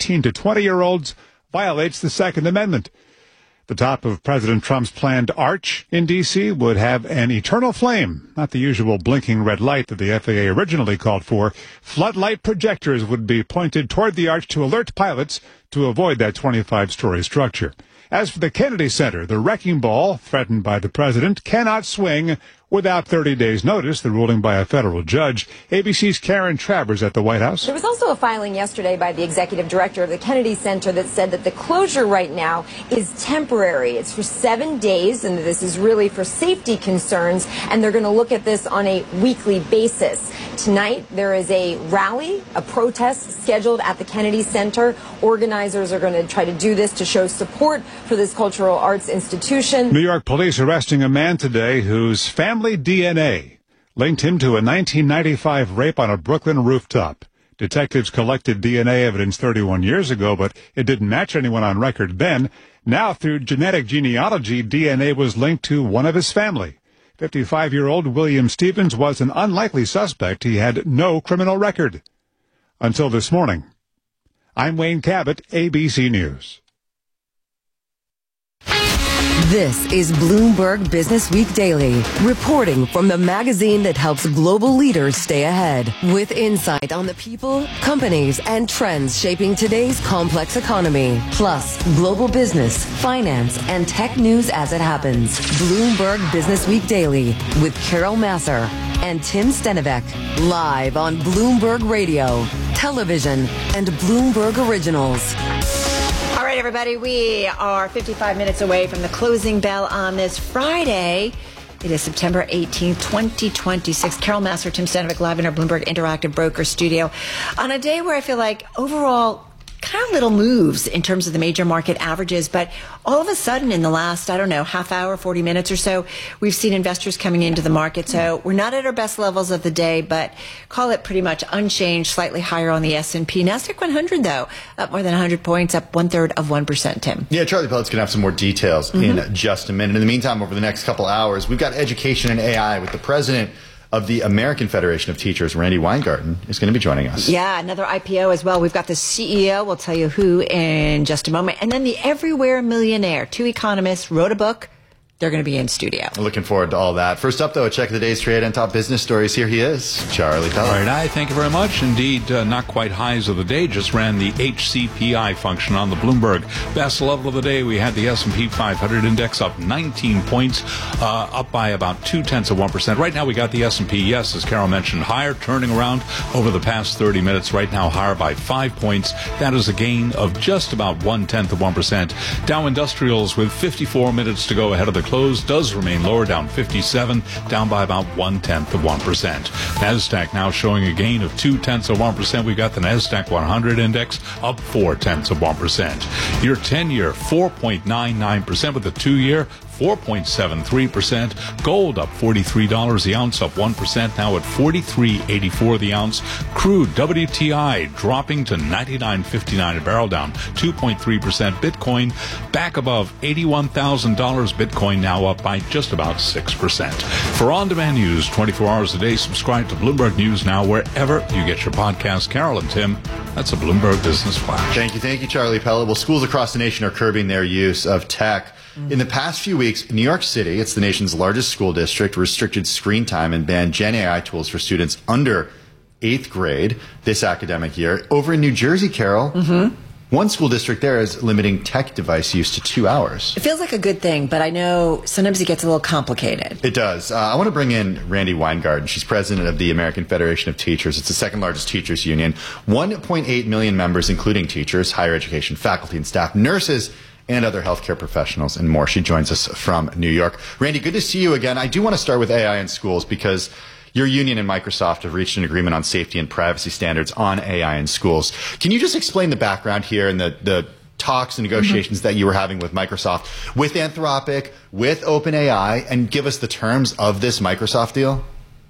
18 to 20-year-olds violates the Second Amendment. The top of President Trump's planned arch in D.C. would have an eternal flame, not the usual blinking red light that the FAA originally called for. Floodlight projectors would be pointed toward the arch to alert pilots to avoid that 25-story structure. As for the Kennedy Center, the wrecking ball threatened by the president cannot swing without 30 days' notice, the ruling by a federal judge. ABC's Karen Travers at the White House. There was also a filing yesterday by the executive director of the Kennedy Center that said that the closure right now is temporary. It's for 7 days, and this is really for safety concerns, and they're going to look at this on a weekly basis. Tonight, there is a rally, a protest scheduled at the Kennedy Center. Organizers are going to try to do this to show support for this cultural arts institution. New York police arresting a man today whose family DNA linked him to a 1995 rape on a Brooklyn rooftop. Detectives collected DNA evidence 31 years ago, but it didn't match anyone on record then. Now, through genetic genealogy, DNA was linked to one of his family. 55-year-old William Stevens was an unlikely suspect. He had no criminal record. Until this morning, I'm Wayne Cabot, ABC News. This is Bloomberg Business Week Daily, reporting from the magazine that helps global leaders stay ahead, with insight on the people, companies, and trends shaping today's complex economy, plus global business, finance, and tech news as it happens. Bloomberg Business Week Daily with Carol Massar and Tim Stenivek, live on Bloomberg Radio, television, and Bloomberg Originals. All right, everybody, we are 55 minutes away from the closing bell on this Friday. It is September 18th, 2026. Carol Massar, Tim Stenivek, live in our Bloomberg Interactive Broker studio on a day where I feel like overall kind of little moves in terms of the major market averages, but all of a sudden in the last, half hour, 40 minutes or so, we've seen investors coming into the market. So we're not at our best levels of the day, but call it pretty much unchanged, slightly higher on the S&P. NASDAQ 100, though, up more than 100 points, up 1/3%, Tim. Yeah, Charlie Pellet's going to have some more details in just a minute. In the meantime, over the next couple hours, we've got education and AI with the president of the American Federation of Teachers, Randi Weingarten, is going to be joining us. Yeah, another IPO as well. We've got the CEO. We'll tell you who in just a moment. And then the Everywhere Millionaire. Two economists wrote a book. They're going to be in studio. Looking forward to all that. First up, though, a check of the day's trade and top business stories. Here he is, Charlie Pellet. All right, thank you very much. Indeed, not quite highs of the day. Just ran the HCPI function on the Bloomberg. Best level of the day, we had the S&P 500 index up 19 points, up by about 0.2%. Right now, we got the S&P, yes, as Carol mentioned, higher, turning around over the past 30 minutes. Right now, higher by 5 points. That is a gain of just about 0.1%. Dow Industrials, with 54 minutes to go ahead of the close, does remain lower, down 57, down by about 0.1%. NASDAQ now showing a gain of 0.2%. We've got the NASDAQ 100 index up 0.4%. Your 10-year 4.99%, with the 2-year 4.73%. Gold up $43 the ounce, up 1%, now at $43.84 the ounce. Crude WTI dropping to $99.59 a barrel, down 2.3%. Bitcoin back above $81,000. Bitcoin now up by just about 6%. For on-demand news 24 hours a day, subscribe to Bloomberg News Now wherever you get your podcast. Carol and Tim, that's a Bloomberg Business Flash. Thank you, Charlie Pellet. Well, schools across the nation are curbing their use of tech. In the past few weeks, New York City, it's the nation's largest school district, restricted screen time and banned Gen AI tools for students under 8th grade this academic year. Over in New Jersey, Carol, one school district there is limiting tech device use to 2 hours. It feels like a good thing, but I know sometimes it gets a little complicated. It does. I want to bring in Randi Weingarten. She's president of the American Federation of Teachers. It's the second largest teachers union. 1.8 million members, including teachers, higher education, faculty and staff, nurses, and other healthcare professionals and more. She joins us from New York. Randi, good to see you again. I do want to start with AI in schools because your union and Microsoft have reached an agreement on safety and privacy standards on AI in schools. Can you just explain the background here and the talks and negotiations that you were having with Microsoft, with Anthropic, with OpenAI, and give us the terms of this Microsoft deal?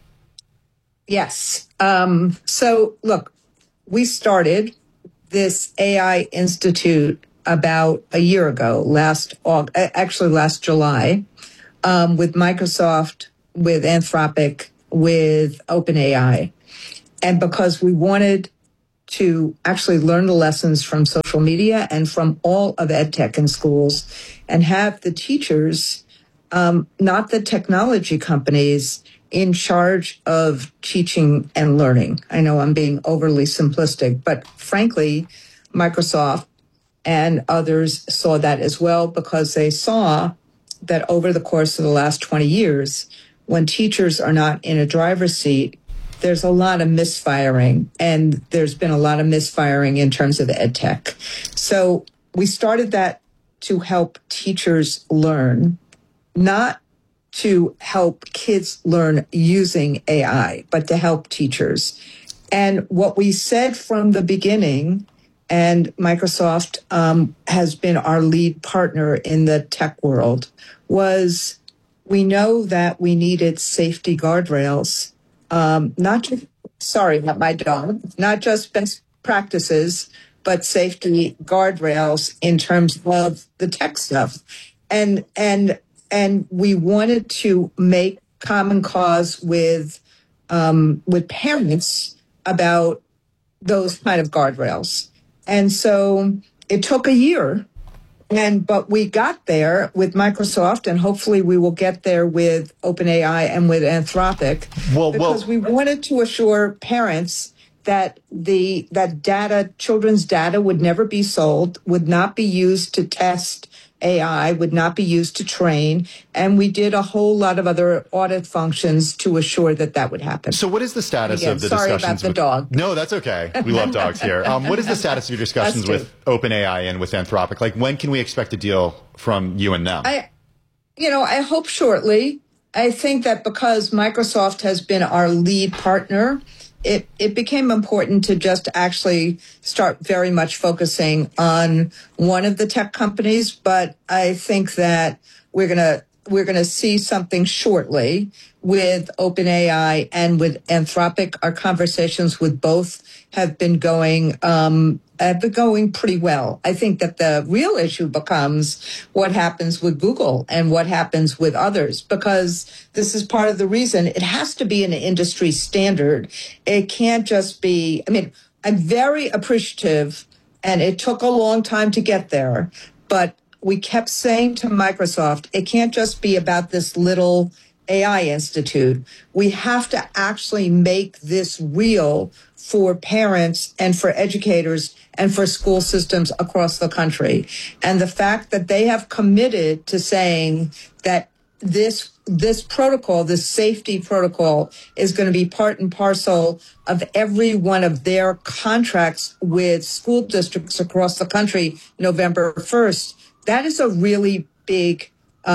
Yes. So, look, we started this AI Institute about a year ago, last July, with Microsoft, with Anthropic, with OpenAI. And because we wanted to actually learn the lessons from social media and from all of EdTech in schools and have the teachers, not the technology companies, in charge of teaching and learning. I know I'm being overly simplistic, but frankly, Microsoft and others saw that as well, because they saw that over the course of the last 20 years, when teachers are not in a driver's seat, there's a lot of misfiring, and there's been a lot of misfiring in terms of EdTech. So we started that to help teachers learn, not to help kids learn using AI, but to help teachers. And what we said from the beginning, and Microsoft has been our lead partner in the tech world, was we know that we needed safety guardrails, not just best practices, but safety guardrails in terms of the tech stuff. And we wanted to make common cause with parents about those kind of guardrails. And so it took a year, but we got there with Microsoft, and hopefully we will get there with OpenAI and with Anthropic, because we wanted to assure parents that children's data would never be sold, would not be used to test AI, would not be used to train, and we did a whole lot of other audit functions to assure that that would happen. So what is the status of the sorry discussions? About the dog. No, that's okay. We love dogs here. What is the status of your discussions with OpenAI and with Anthropic? Like, when can we expect a deal from you and them? I hope shortly. I think that because Microsoft has been our lead partner, it became important to just actually start very much focusing on one of the tech companies. But I think that we're gonna see something shortly with OpenAI and with Anthropic. Our conversations with both have been going pretty well. I think that the real issue becomes what happens with Google and what happens with others, because this is part of the reason it has to be an industry standard. It can't just be, I'm very appreciative, and it took a long time to get there, but we kept saying to Microsoft, it can't just be about this little AI Institute. We have to actually make this real for parents and for educators and for school systems across the country. And the fact that they have committed to saying that this protocol, this safety protocol, is going to be part and parcel of every one of their contracts with school districts across the country, November 1st, that is a really big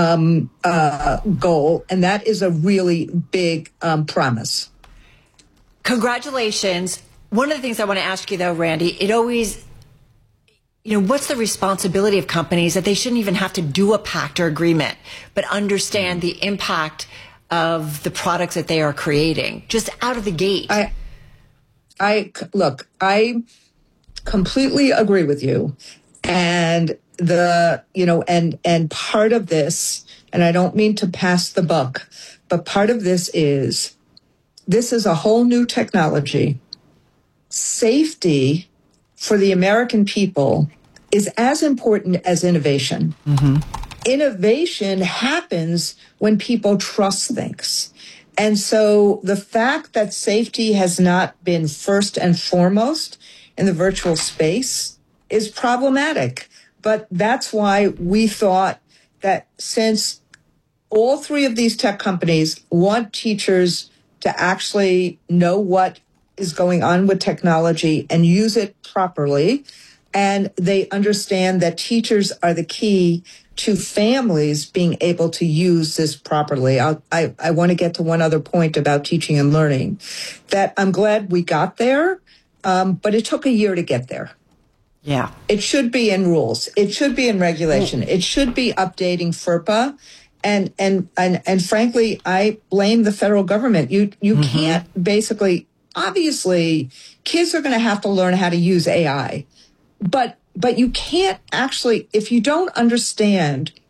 goal, and that is a really big promise. Congratulations. One of the things I want to ask you, though, Randy, it always, what's the responsibility of companies that they shouldn't even have to do a pact or agreement, but understand the impact of the products that they are creating just out of the gate? I completely agree with you. And and part of this, and I don't mean to pass the buck, but part of this is a whole new technology. Safety for the American people is as important as innovation. Mm-hmm. Innovation happens when people trust things. And so the fact that safety has not been first and foremost in the virtual space is problematic. But that's why we thought that since all three of these tech companies want teachers to actually know what is going on with technology and use it properly, and they understand that teachers are the key to families being able to use this properly. I want to get to one other point about teaching and learning, that I'm glad we got there, but it took a year to get there. Yeah. It should be in rules. It should be in regulation. It should be updating FERPA. And frankly, I blame the federal government. You can't basically, obviously, kids are going to have to learn how to use AI. But you can't actually, if you don't understand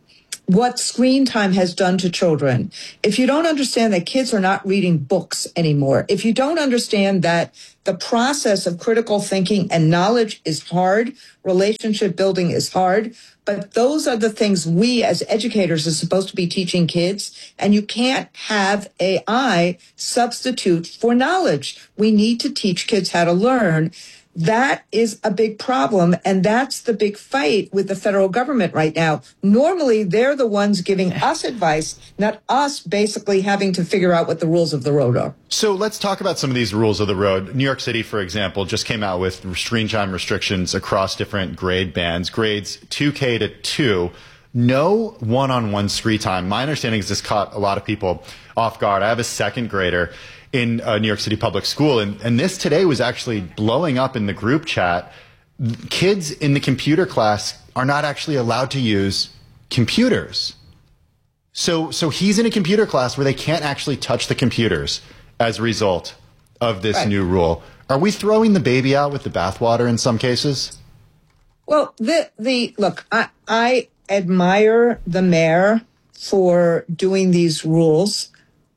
what screen time has done to children, if you don't understand that kids are not reading books anymore, if you don't understand that the process of critical thinking and knowledge is hard, relationship building is hard, but those are the things we as educators are supposed to be teaching kids, and you can't have AI substitute for knowledge. We need to teach kids how to learn. That is a big problem, and that's the big fight with the federal government right now. Normally, they're the ones giving us advice, not us basically having to figure out what the rules of the road are. So let's talk about some of these rules of the road. New York City, for example, just came out with screen time restrictions across different grade bands, grades 2K to 2. No one-on-one screen time. My understanding is this caught a lot of people off guard. I have a second grader in New York City public school, and this today was actually blowing up in the group chat. Kids in the computer class are not actually allowed to use computers. So he's in a computer class where they can't actually touch the computers as a result of this new rule. Are we throwing the baby out with the bathwater in some cases? Well, look, I admire the mayor for doing these rules.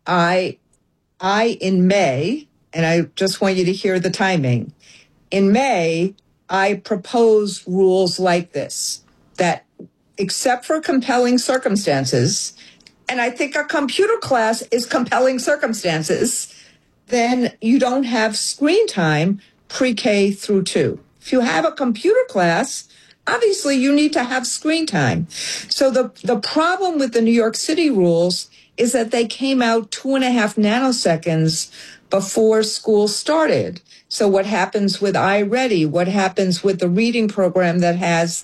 In May, and I just want you to hear the timing, in May, I propose rules like this, that except for compelling circumstances, and I think a computer class is compelling circumstances, then you don't have screen time pre-K through 2. If you have a computer class, obviously you need to have screen time. So the problem with the New York City rules is that they came out 2.5 nanoseconds before school started. So what happens with iReady? What happens with the reading program that has,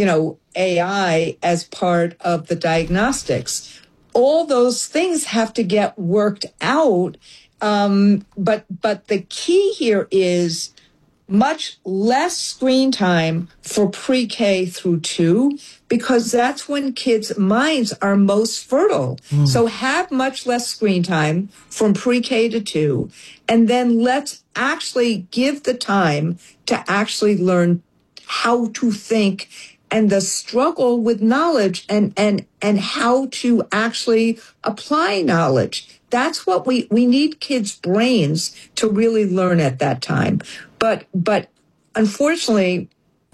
AI as part of the diagnostics? All those things have to get worked out. But the key here is much less screen time for pre-K through 2, because that's when kids' minds are most fertile. So have much less screen time from pre-K to 2, and then let's actually give the time to actually learn how to think and the struggle with knowledge and how to actually apply knowledge. That's what we need kids' brains to really learn at that time. But unfortunately,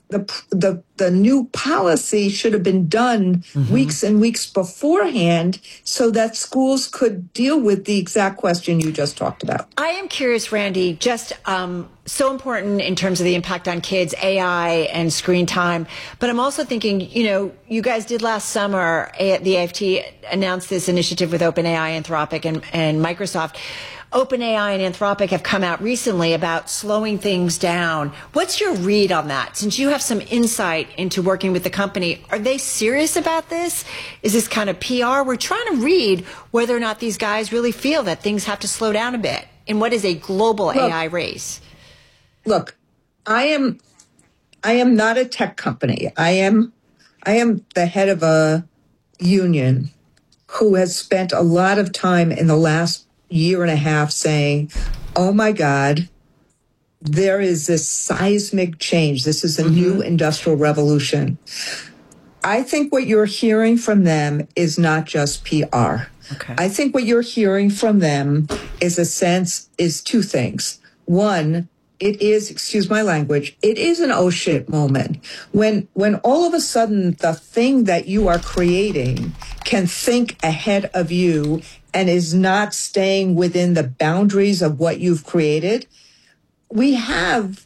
the new policy should have been done weeks and weeks beforehand so that schools could deal with the exact question you just talked about. I am curious, Randy, just so important in terms of the impact on kids, AI and screen time. But I'm also thinking, you guys did last summer, the AFT announced this initiative with OpenAI, Anthropic, and Microsoft. OpenAI and Anthropic have come out recently about slowing things down. What's your read on that? Since you have some insight into working with the company, are they serious about this? Is this kind of PR? We're trying to read whether or not these guys really feel that things have to slow down a bit in what is a global AI race. Look, I am not a tech company. I am the head of a union who has spent a lot of time in the last year and a half saying, oh my God, there is this seismic change. This is a new industrial revolution. I think what you're hearing from them is not just PR. Okay. I think what you're hearing from them is two things. One, it is, excuse my language, it is an oh shit moment. When all of a sudden the thing that you are creating can think ahead of you and is not staying within the boundaries of what you've created. We have,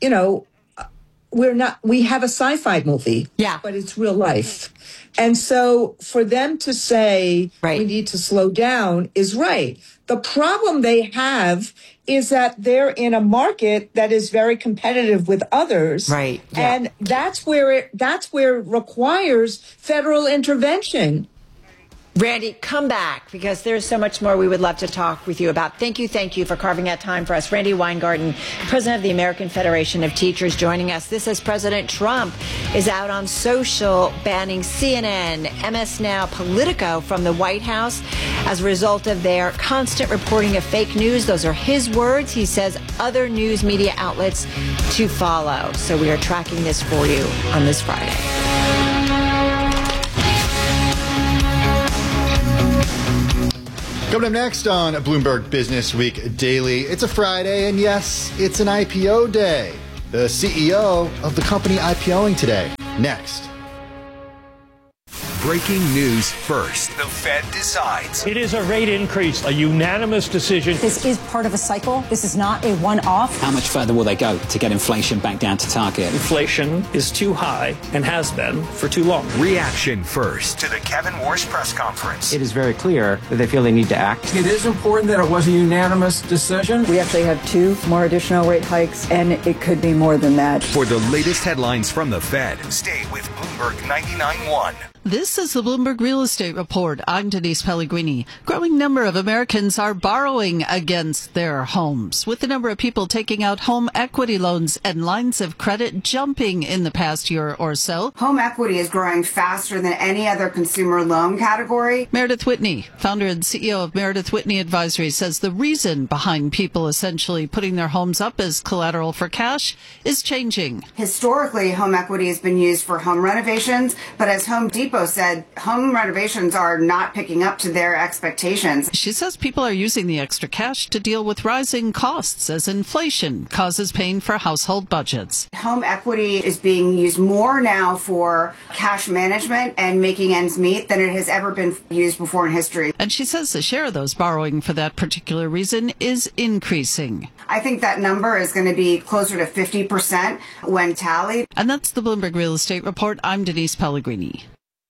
we have a sci-fi movie, but it's real life. And so for them to say we need to slow down is right. The problem they have is that they're in a market that is very competitive with others. Right. Yeah. And that's where it requires federal intervention. Randy, come back, because there's so much more we would love to talk with you about. Thank you for carving out time for us. Randi Weingarten, president of the American Federation of Teachers, joining us. This is President Trump is out on social banning CNN, MS Now, Politico from the White House as a result of their constant reporting of fake news. Those are his words. He says other news media outlets to follow. So we are tracking this for you on this Friday. Coming up next on Bloomberg Business Week Daily, it's a Friday, and yes, it's an IPO day. The CEO of the company IPOing today. Next. Breaking news first. The Fed decides. It is a rate increase, a unanimous decision. This is part of a cycle. This is not a one-off. How much further will they go to get inflation back down to target? Inflation is too high and has been for too long. Reaction first to the Kevin Warsh press conference. It is very clear that they feel they need to act. It is important that it was a unanimous decision. We actually have 2 more additional rate hikes, and it could be more than that. For the latest headlines from the Fed, stay with Bloomberg 99.1. This is the Bloomberg Real Estate Report. I'm Denise Pellegrini. Growing number of Americans are borrowing against their homes, with the number of people taking out home equity loans and lines of credit jumping in the past year or so. Home equity is growing faster than any other consumer loan category. Meredith Whitney, founder and CEO of Meredith Whitney Advisory, says the reason behind people essentially putting their homes up as collateral for cash is changing. Historically, home equity has been used for home renovations, but as Home Depot said, home renovations are not picking up to their expectations. She says people are using the extra cash to deal with rising costs as inflation causes pain for household budgets. Home equity is being used more now for cash management and making ends meet than it has ever been used before in history. And she says the share of those borrowing for that particular reason is increasing. I think that number is going to be closer to 50% when tallied. And that's the Bloomberg Real Estate Report. I'm Denise Pellegrini.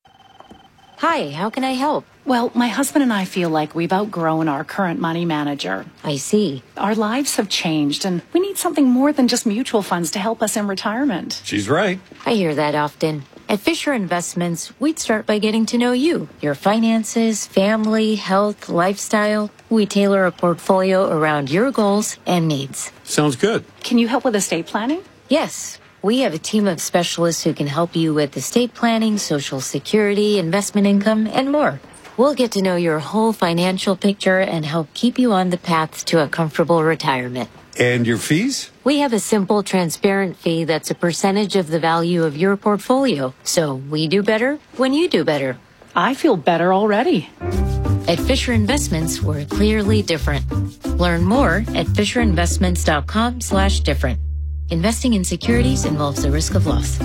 Hi, how can I help? Well, my husband and I feel like we've outgrown our current money manager. I see. Our lives have changed, and we need something more than just mutual funds to help us in retirement. She's right. I hear that often. At Fisher Investments, we'd start by getting to know you, your finances, family, health, lifestyle. We tailor a portfolio around your goals and needs. Sounds good. Can you help with estate planning? Yes. We have a team of specialists who can help you with estate planning, Social Security, investment income, and more. We'll get to know your whole financial picture and help keep you on the path to a comfortable retirement. And your fees? We have a simple, transparent fee that's a percentage of the value of your portfolio. So we do better when you do better. I feel better already. At Fisher Investments, we're clearly different. Learn more at FisherInvestments.com/different. Investing in securities involves the risk of loss.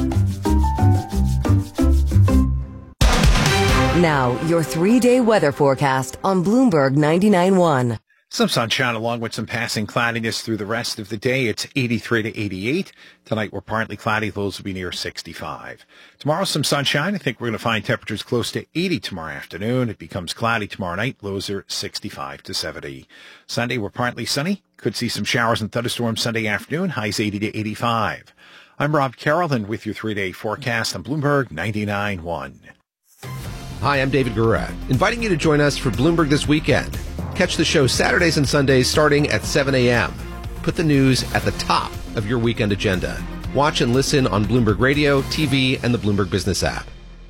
Now, your 3-day weather forecast on Bloomberg 99.1. Some sunshine along with some passing cloudiness through the rest of the day. It's 83 to 88. Tonight we're partly cloudy. Lows will be near 65. Tomorrow some sunshine. I think we're going to find temperatures close to 80 tomorrow afternoon. It becomes cloudy tomorrow night. Lows are 65 to 70. Sunday we're partly sunny. Could see some showers and thunderstorms Sunday afternoon. Highs 80 to 85. I'm Rob Carrollton with your 3-day forecast on Bloomberg 99.1. Hi, I'm David Guerra, inviting you to join us for Bloomberg This Weekend. Catch the show Saturdays and Sundays starting at 7 a.m. Put the news at the top of your weekend agenda. Watch and listen on Bloomberg Radio, TV, and the Bloomberg Business app.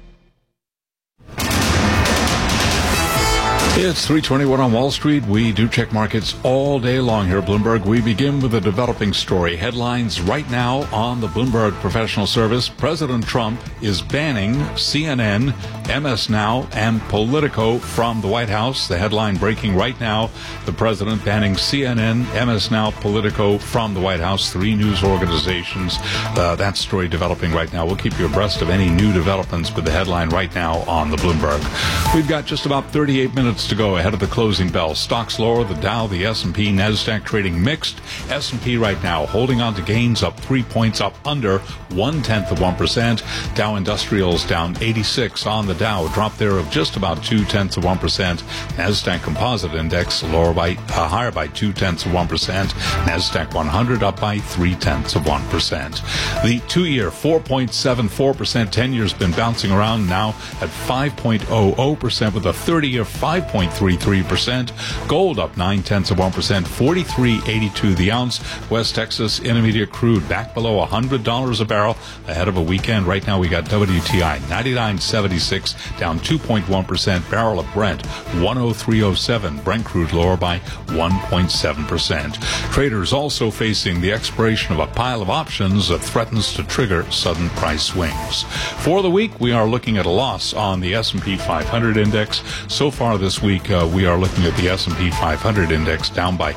It's 3:21 on Wall Street. We do check markets all day long here at Bloomberg. We begin with a developing story. Headlines right now on the Bloomberg Professional Service. President Trump is banning CNN, MS Now, and Politico from the White House. The headline breaking right now, the president banning CNN, MS Now, Politico from the White House. 3 news organizations. That story developing right now. We'll keep you abreast of any new developments with the headline right now on the Bloomberg. We've got just about 38 minutes to go ahead of the closing bell. Stocks lower, the Dow, the S&P, NASDAQ trading mixed. S&P right now holding on to gains, up 3 points, up under 0.1%. Dow Industrials down 86 on the Dow, drop there of just about 0.2%. NASDAQ Composite Index higher by 0.2%. NASDAQ 100 up by 0.3%. The 2-year 4.74%, 10-year's been bouncing around now at 5.00%, with a 30-year 5.33%. Gold up 0.9%, 43.82 the ounce. West Texas Intermediate crude back below $100 a barrel ahead of a weekend. Right now we got WTI 99.76 down 2.1%. Barrel of Brent 103.07. Brent crude lower by 1.7%. Traders also facing the expiration of a pile of options that threatens to trigger sudden price swings. For the week, we are looking at a loss on the S&P 500 index. So far this this week, we are looking at the S&P 500 index down by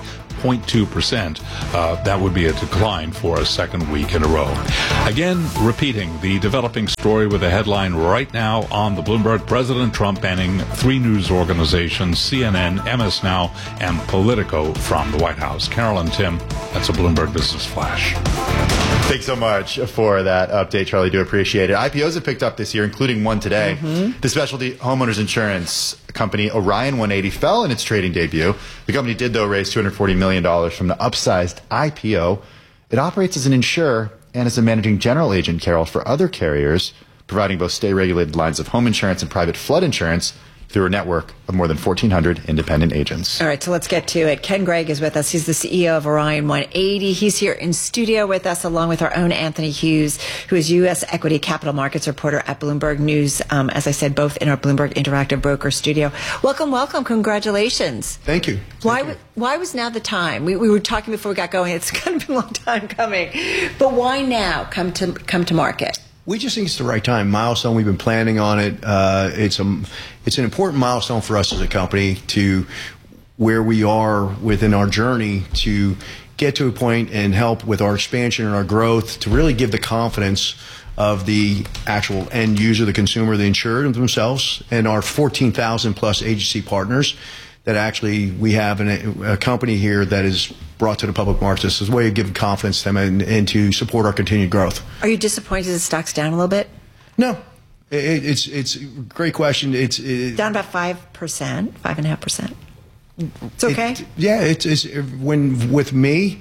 0.2%. That would be a decline for a second week in a row. Again, repeating the developing story with a headline right now on the Bloomberg: President Trump banning 3 news organizations, CNN, MS Now, and Politico from the White House. Carol and Tim, that's a Bloomberg Business Flash. Thanks so much for that update, Charlie. Do appreciate it. IPOs have picked up this year, including one today. The specialty homeowners insurance company Orion 180 fell in its trading debut. The company did, though, raise $240 million from the upsized IPO. It operates as an insurer and as a managing general agent, Carol, for other carriers, providing both state-regulated lines of home insurance and private flood insurance through a network of more than 1,400 independent agents. All right, so let's get to it. Ken Gregg is with us. He's the CEO of Orion 180. He's here in studio with us, along with our own Anthony Hughes, who is U.S. equity capital markets reporter at Bloomberg News. As I said, both in our Bloomberg Interactive Broker studio. Welcome, welcome. Congratulations. Thank you. Why was now the time? We were talking before we got going. It's kind of been a long time coming. But why now come to market? We just think it's the right time. Milestone. We've been planning on it. It's an important milestone for us as a company to where we are within our journey to get to a point and help with our expansion and our growth to really give the confidence of the actual end user, the consumer, the insured themselves, and our 14,000 plus agency partners. That actually we have a company here that is brought to the public markets as a way of giving confidence to them and to support our continued growth. Are you disappointed the stock's down a little bit? No. It's a great question. It's down about 5%, 5.5%. It's okay? It's when with me,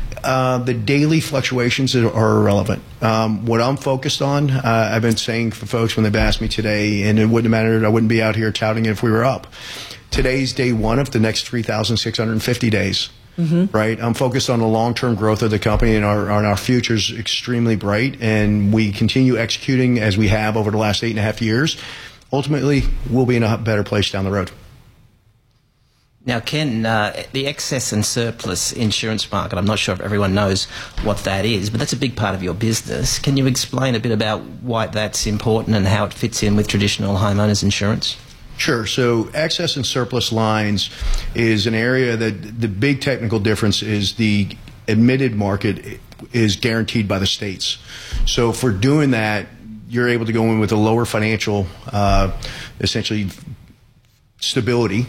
the daily fluctuations are irrelevant. What I'm focused on, I've been saying for folks when they've asked me today, and it wouldn't have mattered, I wouldn't be out here touting it if we were up. Today's day one of the next 3,650 days, right? I'm focused on the long-term growth of the company, and our future's extremely bright, and we continue executing as we have over the last 8.5 years. Ultimately, we'll be in a better place down the road. Now, Ken, the excess and surplus insurance market, I'm not sure if everyone knows what that is, but that's a big part of your business. Can you explain a bit about why that's important and how it fits in with traditional homeowners insurance? Sure. So excess and surplus lines is an area that the big technical difference is the admitted market is guaranteed by the states. So for doing that, you're able to go in with a lower financial, essentially, stability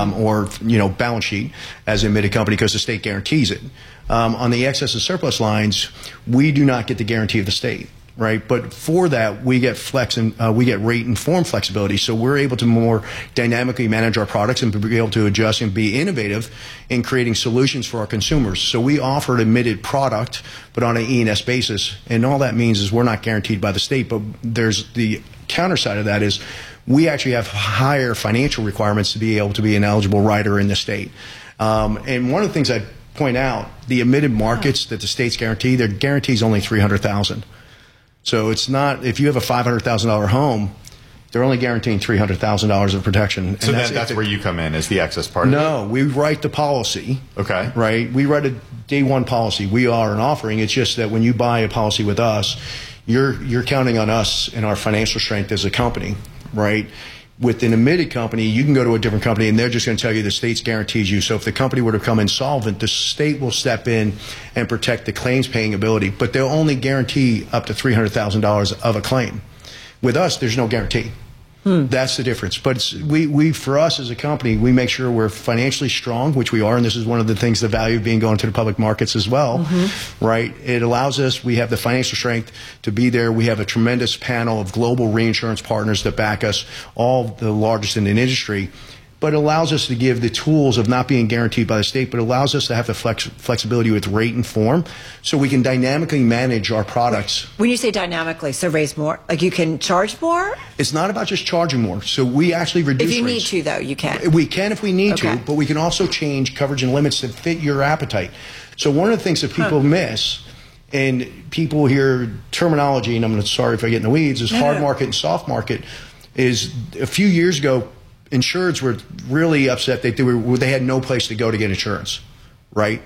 or balance sheet as an admitted company because the state guarantees it. On the excess and surplus lines, we do not get the guarantee of the state. Right, but for that we get we get rate and form flexibility, so we're able to more dynamically manage our products and be able to adjust and be innovative in creating solutions for our consumers. So we offer an admitted product, but on an E&S basis, and all that means is we're not guaranteed by the state. But there's the counter side of that is we actually have higher financial requirements to be able to be an eligible rider in the state. And one of the things I point out, the admitted markets that the states guarantee, their guarantee is only $300,000. So it's not, if you have a $500,000 home, they're only guaranteeing $300,000 of protection. So that's where you come in, as the excess part of it? No, we write the policy. Okay. Right? We write a day one policy. We are an offering. It's just that when you buy a policy with us, you're counting on us and our financial strength as a company, right? With an admitted company, you can go to a different company and they're just going to tell you the state guarantees you. So if the company were to become insolvent, the state will step in and protect the claims paying ability, but they'll only guarantee up to $300,000 of a claim. With us, there's no guarantee. That's the difference. But we for us as a company, we make sure we're financially strong, which we are, and this is one of the things, the value of being going to the public markets as well, right? It allows us, we have the financial strength to be there. We have a tremendous panel of global reinsurance partners that back us, all the largest in the industry. But it allows us to give the tools of not being guaranteed by the state, but allows us to have the flexibility with rate and form so we can dynamically manage our products. When you say dynamically, so raise more, like you can charge more? It's not about just charging more. So we actually reduce rates. If you rates. need to, though, you can. We can if we need to, but we can also change coverage and limits to fit your appetite. So one of the things that people miss, and people hear terminology, and I'm sorry if I get in the weeds, is hard market and soft market, is a few years ago, insureds were really upset that they had no place to go to get insurance, right?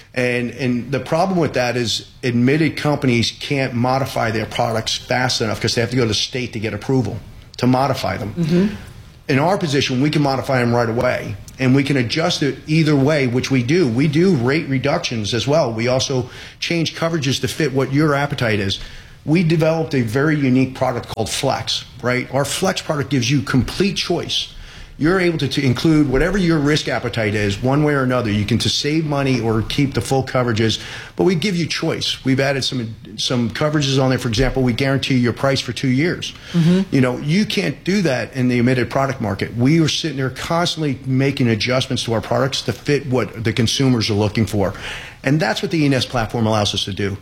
And the problem with that is admitted companies can't modify their products fast enough because they have to go to the state to get approval to modify them. in our position, we can modify them right away, and we can adjust it either way, which we do. We do rate reductions as well. We also change coverages to fit what your appetite is. We developed a very unique product called Flex, right? Our Flex product gives you complete choice. You're able to include whatever your risk appetite is, one way or another. You can to save money or keep the full coverages, but we give you choice. We've added some coverages on there. For example, we guarantee your price for 2 years. You know, you can't do that in the admitted product market. We are sitting there constantly making adjustments to our products to fit what the consumers are looking for, and that's what the E&S platform allows us to do.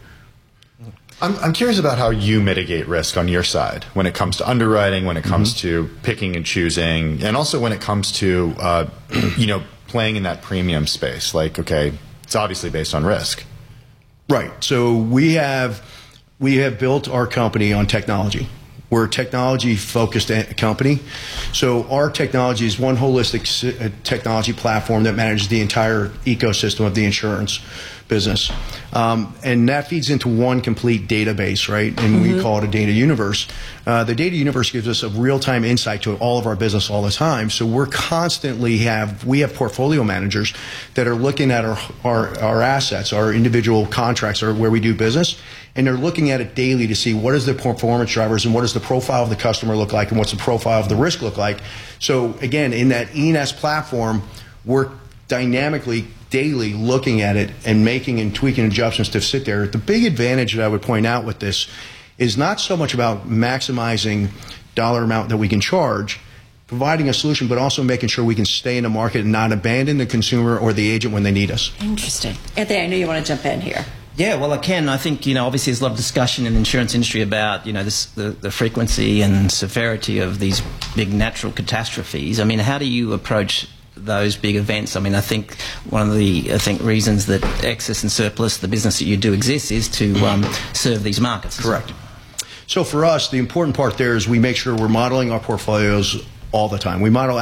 I'm curious about how you mitigate risk on your side when it comes to underwriting, when it comes to picking and choosing, and also when it comes to you know, playing in that premium space. Like, okay, it's obviously based on risk. Right. So we have built our company on technology. We're a technology-focused company. So our technology is one holistic technology platform that manages the entire ecosystem of the insurance business. And that feeds into one complete database, right? And we call it a data universe. The data universe gives us a real-time insight to all of our business all the time. So we're constantly we have portfolio managers that are looking at our assets, our individual contracts, or where we do business, and they're looking at it daily to see what is the performance drivers and what does the profile of the customer look like and what's the profile of the risk look like. So again, in that E&S platform, we're dynamically daily looking at it and making and tweaking adjustments to sit there. The big advantage that I would point out with this is not so much about maximizing dollar amount that we can charge, providing a solution, but also making sure we can stay in the market and not abandon the consumer or the agent when they need us. Interesting. Anthony, I know you want to jump in here. Yeah, well, I can. I think, you know, obviously there's a lot of discussion in the insurance industry about, you know, the frequency and severity of these big natural catastrophes. I mean, how do you approach those big events? I mean, I think one of the reasons that excess and surplus, the business that you do exist, is to serve these markets. Correct. So for us, the important part there is we make sure we're modeling our portfolios all the time. We model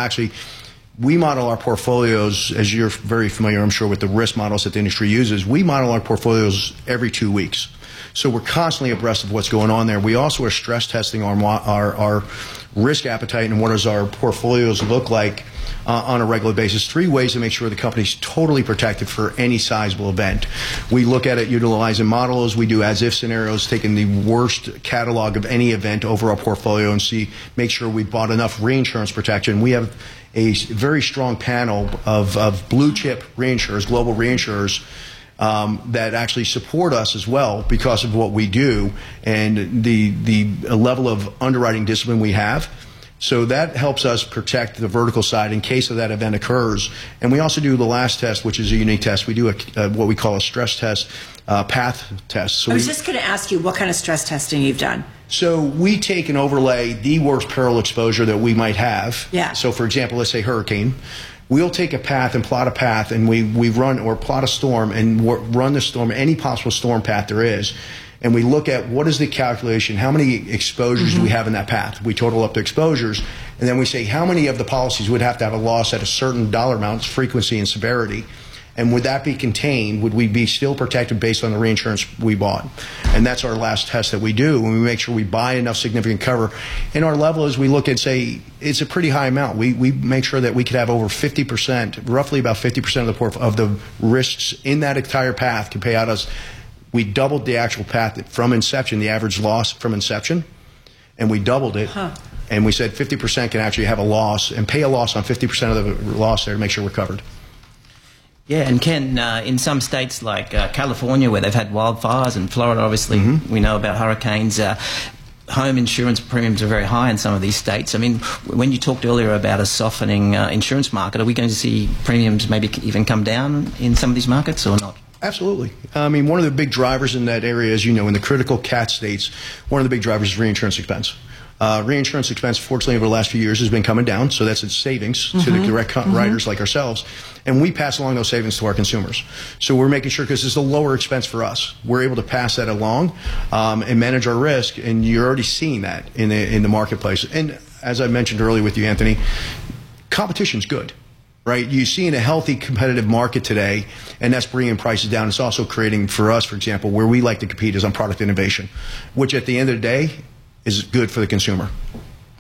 our portfolios, as you're very familiar, I'm sure, with the risk models that the industry uses. We model our portfolios every 2 weeks. So we're constantly abreast of what's going on there. We also are stress testing our risk appetite and what does our portfolios look like on a regular basis. 3 ways to make sure the company's totally protected for any sizable event. We look at it utilizing models. We do as-if scenarios, taking the worst catalog of any event over our portfolio and make sure we bought enough reinsurance protection. We have a very strong panel of blue-chip reinsurers, global reinsurers, that actually support us as well because of what we do and the level of underwriting discipline we have. So that helps us protect the vertical side in case of that event occurs. And we also do the last test, which is a unique test. We do what we call a stress test, path test. So I was just going to ask you what kind of stress testing you've done. So we take and overlay the worst peril exposure that we might have. Yeah. So for example, let's say hurricane. We'll take a path and plot a path, and we run or plot a storm and run the storm, any possible storm path there is. And we look at what is the calculation, how many exposures do we have in that path. We total up the exposures, and then we say how many of the policies would have to have a loss at a certain dollar amount, frequency and severity. And would that be contained? Would we be still protected based on the reinsurance we bought? And that's our last test that we do, and we make sure we buy enough significant cover. And our level is we look and say it's a pretty high amount. We make sure that we could have over 50%, roughly about 50% of the risks in that entire path can pay out us. We doubled the actual path from inception, the average loss from inception, and we doubled it. And we said 50% can actually have a loss and pay a loss on 50% of the loss there to make sure we're covered. Yeah, and Ken, in some states like California, where they've had wildfires, and Florida, obviously, we know about hurricanes, home insurance premiums are very high in some of these states. I mean, when you talked earlier about a softening insurance market, are we going to see premiums maybe even come down in some of these markets or not? Absolutely. I mean, one of the big drivers in that area, as you know, in the critical cat states, one of the big drivers is reinsurance expense. Reinsurance expense, fortunately, over the last few years has been coming down, so that's its savings to the direct writers like ourselves, and we pass along those savings to our consumers. So we're making sure, because it's a lower expense for us, we're able to pass that along and manage our risk, and you're already seeing that in the marketplace. And as I mentioned earlier with you, Anthony, competition's good. Right, you see in a healthy competitive market today, and that's bringing prices down. It's also creating, for us, for example, where we like to compete is on product innovation, which at the end of the day is good for the consumer.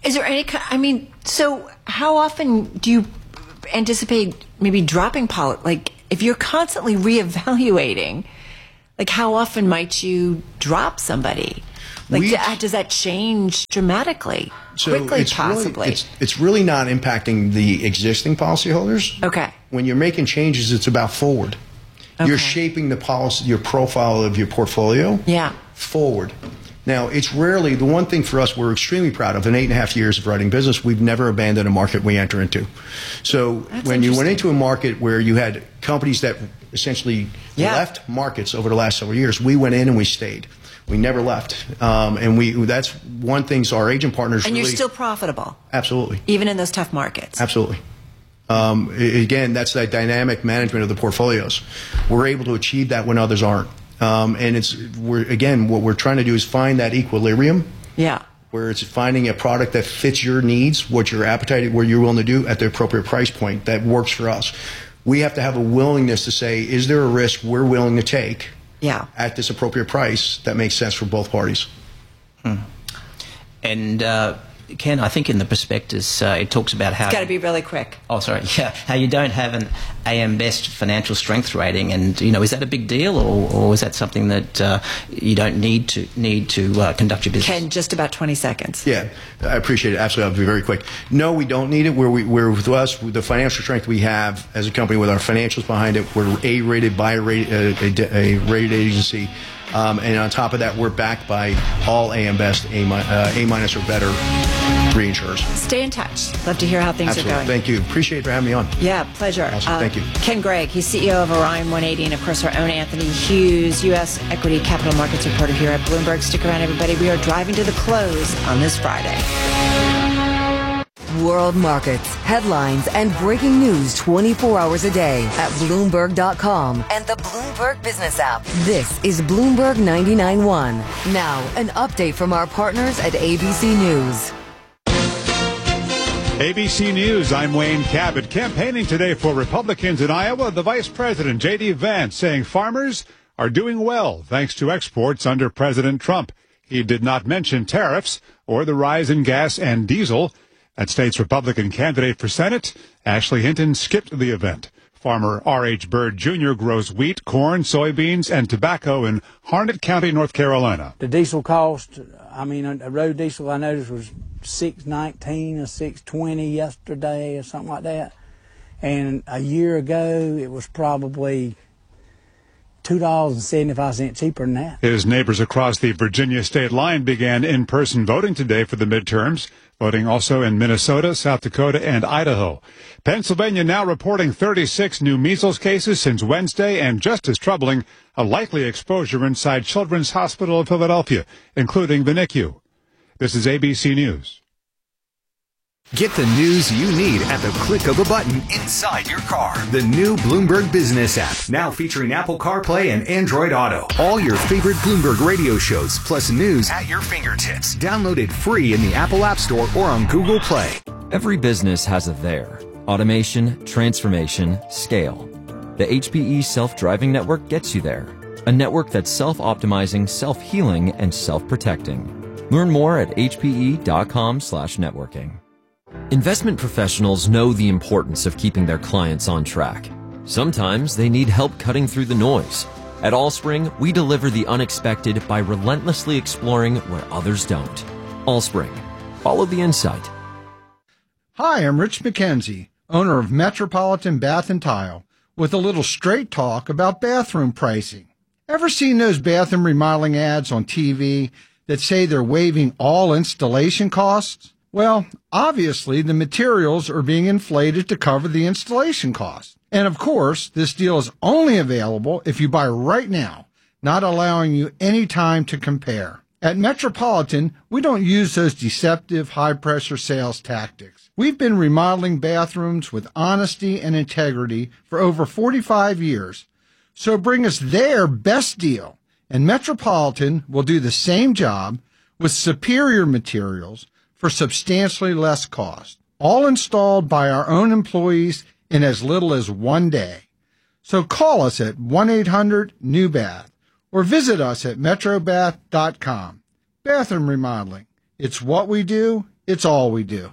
Is there any, so how often do you anticipate maybe dropping policy? Like, if you're constantly reevaluating, like, how often might you drop somebody? Like, does that change dramatically, quickly, possibly? It's really not impacting the existing policyholders. Okay. When you're making changes, it's about forward. Okay. You're shaping the policy, your profile of your portfolio. Yeah. Forward. Now, it's rarely, the one thing for us we're extremely proud of, in 8.5 years of writing business, we've never abandoned a market we enter into. So when you went into a market where you had companies that essentially left markets over the last several years, we went in and we stayed. We never left. And that's one thing our agent partners And you're still profitable. Absolutely. Even in those tough markets. Absolutely. Again, that's that dynamic management of the portfolios. We're able to achieve that when others aren't. And what we're trying to do is find that equilibrium. Yeah. Where it's finding a product that fits your needs, what your appetite, what you're willing to do at the appropriate price point that works for us. We have to have a willingness to say, is there a risk we're willing to take at this appropriate price that makes sense for both parties? And Ken, I think in the prospectus it talks about how... It's got to be really quick. Oh, sorry. Yeah, how you don't have an AM Best financial strength rating, and is that a big deal, or is that something that you don't need to conduct your business? Ken, just about 20 seconds. Yeah, I appreciate it. Absolutely, I'll be very quick. No, we don't need it. We're with us, the financial strength we have as a company with our financials behind it, we're A-rated by a rated agency. And on top of that, we're backed by all AM Best, A-minus or better reinsurers. Stay in touch. Love to hear how things are going. Thank you. Appreciate it for having me on. Yeah, pleasure. Awesome. Thank you. Ken Gregg, he's CEO of Orion 180, and of course our own Anthony Hughes, U.S. Equity Capital Markets reporter here at Bloomberg. Stick around, everybody. We are driving to the close on this Friday. World markets, headlines, and breaking news 24 hours a day at Bloomberg.com and the Bloomberg Business app. This is Bloomberg 99.1. Now, an update from our partners at ABC News. ABC News, I'm Wayne Cabot. Campaigning today for Republicans in Iowa, the Vice President, J.D. Vance, saying farmers are doing well thanks to exports under President Trump. He did not mention tariffs or the rise in gas and diesel. That state's Republican candidate for Senate, Ashley Hinton, skipped the event. Farmer R.H. Bird Jr. grows wheat, corn, soybeans, and tobacco in Harnett County, North Carolina. The diesel cost, a road diesel I noticed was $6.19 or $6.20 yesterday or something like that. And a year ago, it was probably $2.75 cheaper than that. His neighbors across the Virginia state line began in-person voting today for the midterms. Voting also in Minnesota, South Dakota, and Idaho. Pennsylvania now reporting 36 new measles cases since Wednesday, and just as troubling, a likely exposure inside Children's Hospital of Philadelphia, including the NICU. This is ABC News. Get the news you need at the click of a button inside your car. The new Bloomberg Business app, now featuring Apple CarPlay and Android Auto. All your favorite Bloomberg radio shows, plus news at your fingertips. Download it free in the Apple App Store or on Google Play. Every business has a there. Automation, transformation, scale. The HPE Self-Driving Network gets you there. A network that's self-optimizing, self-healing, and self-protecting. Learn more at hpe.com/networking. Investment professionals know the importance of keeping their clients on track. Sometimes they need help cutting through the noise. At Allspring, we deliver the unexpected by relentlessly exploring where others don't. Allspring. Follow the insight. Hi, I'm Rich McKenzie, owner of Metropolitan Bath & Tile, with a little straight talk about bathroom pricing. Ever seen those bathroom remodeling ads on TV that say they're waiving all installation costs? Well, obviously, the materials are being inflated to cover the installation costs. And of course, this deal is only available if you buy right now, not allowing you any time to compare. At Metropolitan, we don't use those deceptive high-pressure sales tactics. We've been remodeling bathrooms with honesty and integrity for over 45 years. So bring us their best deal, and Metropolitan will do the same job with superior materials for substantially less cost, all installed by our own employees in as little as 1 day. So call us at 1-800-NEW-BATH or visit us at metrobath.com. Bathroom remodeling. It's what we do. It's all we do.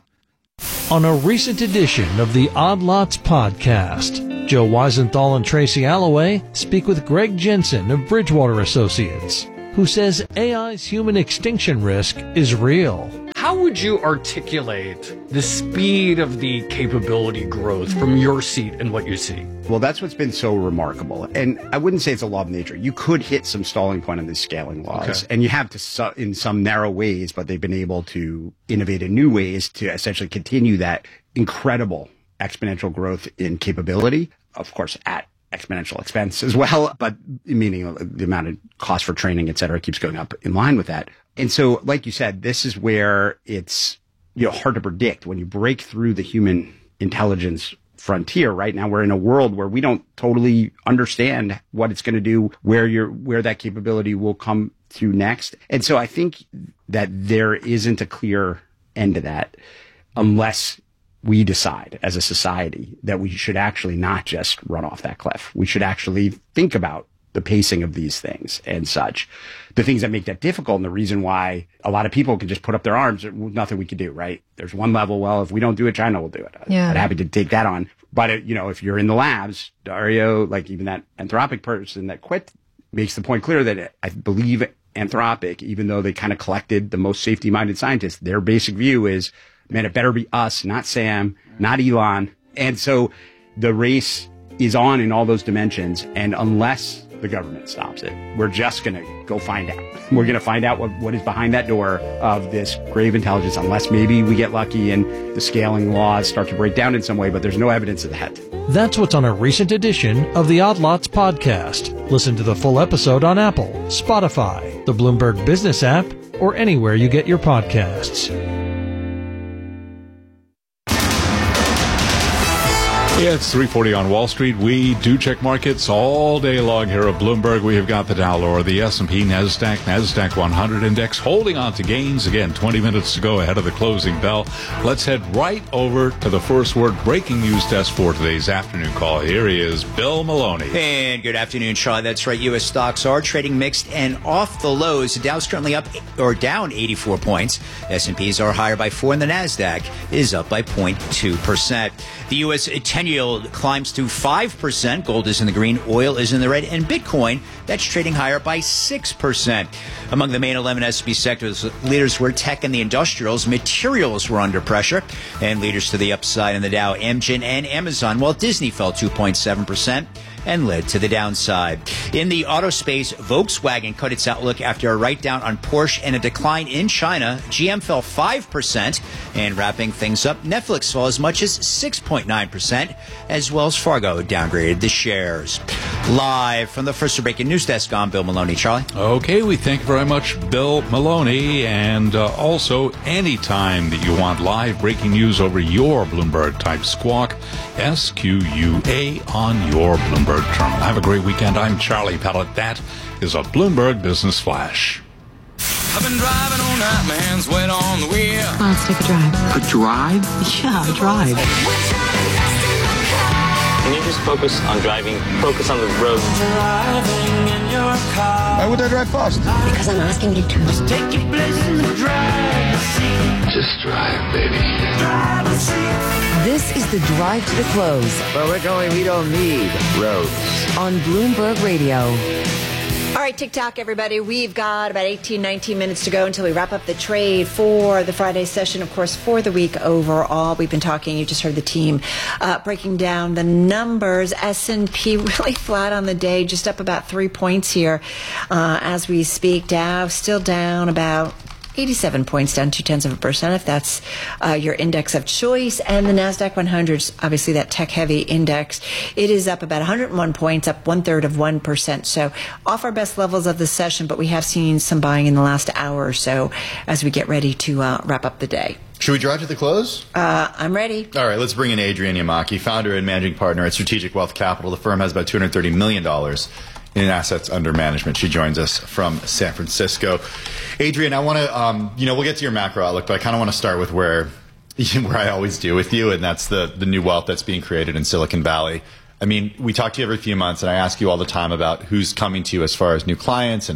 On a recent edition of the Odd Lots podcast, Joe Weisenthal and Tracy Alloway speak with Greg Jensen of Bridgewater Associates, who says AI's human extinction risk is real. How would you articulate the speed of the capability growth from your seat and what you see? Well, that's what's been so remarkable. And I wouldn't say it's a law of nature. You could hit some stalling point on these scaling laws, and you have to in some narrow ways, but they've been able to innovate in new ways to essentially continue that incredible exponential growth in capability, of course, at exponential expense as well, but meaning the amount of cost for training, et cetera, keeps going up in line with that. And so, like you said, this is where it's, hard to predict when you break through the human intelligence frontier. Right now, we're in a world where we don't totally understand what it's going to do, where that capability will come to next. And so I think that there isn't a clear end to that unless we decide as a society that we should actually not just run off that cliff. We should actually think about the pacing of these things and such. The things that make that difficult, and the reason why a lot of people can just put up their arms, nothing we can do, right? There's one level, well, if we don't do it, China will do it. I'm happy to take that on. But, if you're in the labs, Dario, like even that Anthropic person that quit, makes the point clear that I believe Anthropic, even though they kind of collected the most safety-minded scientists, their basic view is, man, it better be us, not Sam, not Elon. And so the race is on in all those dimensions. And unless the government stops it, we're just going to go find out. We're going to find out what is behind that door of this grave intelligence, unless maybe we get lucky and the scaling laws start to break down in some way, but there's no evidence of that. That's what's on a recent edition of the Odd Lots podcast. Listen to the full episode on Apple, Spotify, the Bloomberg Business app, or anywhere you get your podcasts. Yeah, it's 3:40 on Wall Street. We do check markets all day long here at Bloomberg. We have got the Dow lower, the S&P, NASDAQ 100 index holding on to gains. Again, 20 minutes to go ahead of the closing bell. Let's head right over to the first word breaking news desk for today's afternoon call. Here he is, Bill Maloney. And good afternoon, Sean. That's right. U.S. stocks are trading mixed and off the lows. The Dow's currently up or down 84 points. S&Ps are higher by 4, and the NASDAQ is up by 0.2%. The U.S. 10-year yield climbs to 5%. Gold is in the green, oil is in the red, and Bitcoin, that's trading higher by 6%. Among the main 11 S&P sectors, leaders were tech and the industrials. Materials were under pressure, and leaders to the upside in the Dow, Amgen and Amazon, while Disney fell 2.7% and led to the downside. In the auto space, Volkswagen cut its outlook after a write-down on Porsche and a decline in China. GM fell 5%, and wrapping things up, Netflix fell as much as 6.9%, as Wells Fargo downgraded the shares. Live from the first breaking news desk, I'm Bill Maloney. Charlie? Okay, we thank you very much, Bill Maloney, and also anytime that you want live breaking news over your Bloomberg-type squawk, SQUA on your Bloomberg terminal. Have a great weekend. I'm Charlie Pallett. That is a Bloomberg Business Flash. I've been driving all night, my hands wet on the wheel. Come on, let's take a drive. A drive? Yeah, a drive. Can you just focus on driving? Focus on the road. Driving in your car. Why would I drive fast? Because I'm asking you to. Just take your place in the driver's seat. Just drive, baby. Driver's seat. This is the Drive to the Close. Where we're going, we don't need roads. On Bloomberg Radio. All right, TikTok, everybody. We've got about 18, 19 minutes to go until we wrap up the trade for the Friday session. Of course, for the week overall, we've been talking, you just heard the team breaking down the numbers. S&P really flat on the day, just up about 3 points here as we speak. Dow still down about 87 points, down 0.2%, if that's your index of choice. And the NASDAQ 100, obviously that tech-heavy index, it is up about 101 points, up 1/3%. So off our best levels of the session, but we have seen some buying in the last hour or so as we get ready to wrap up the day. Should we drive to the close? I'm ready. All right, let's bring in Adrienne Yamaki, founder and managing partner at Strategic Wealth Capital. The firm has about $230 million in assets under management. She joins us from San Francisco. Adrienne, I want to, we'll get to your macro outlook, but I kind of want to start with where I always do with you, and that's the new wealth that's being created in Silicon Valley. I mean, we talk to you every few months, and I ask you all the time about who's coming to you as far as new clients and